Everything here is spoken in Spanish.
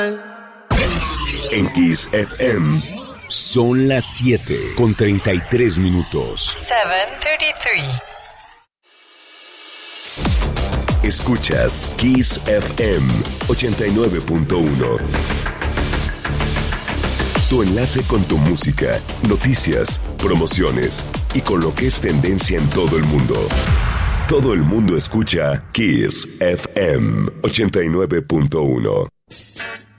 En Kiss FM son las 7:33. 7:33. Escuchas Kiss FM 89.1. Tu enlace con tu música, noticias, promociones y con lo que es tendencia en todo el mundo. Todo el mundo escucha Kiss FM 89.1.